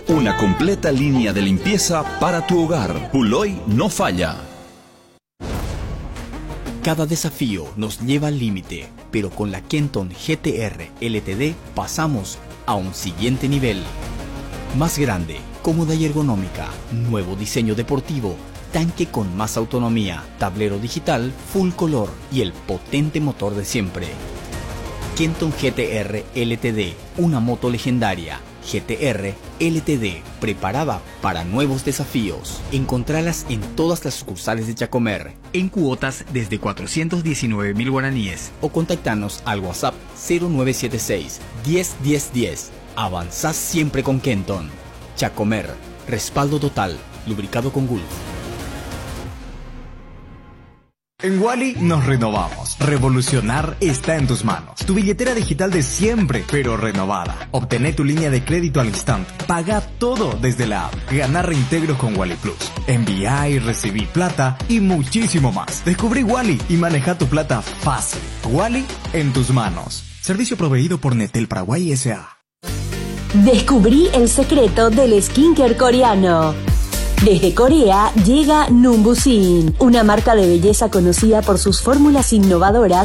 Una completa línea de limpieza para tu hogar. Puloy no falla. Cada desafío nos lleva al límite, pero con la Kenton GTR LTD pasamos a un siguiente nivel. Más grande, cómoda y ergonómica, nuevo diseño deportivo, tanque con más autonomía, tablero digital full color y el potente motor de siempre. Kenton GTR LTD, una moto legendaria. GTR LTD, preparada para nuevos desafíos. Encontralas en todas las sucursales de Chacomer, en cuotas desde 419.000 guaraníes, o contactanos al WhatsApp 0976 10 10 10. Avanzás siempre con Kenton. Chacomer, respaldo total, lubricado con Gulf. En Wally nos renovamos. Revolucionar está en tus manos. Tu billetera digital de siempre, pero renovada. Obtené tu línea de crédito al instante. Paga todo desde la app. Ganar reintegros con Wally Plus. Enviar y recibir plata y muchísimo más. Descubrí Wally y maneja tu plata fácil. Wally en tus manos. Servicio proveído por Netel Paraguay S.A. Descubrí el secreto del skincare coreano. Desde Corea llega Numbusin, una marca de belleza conocida por sus fórmulas innovadoras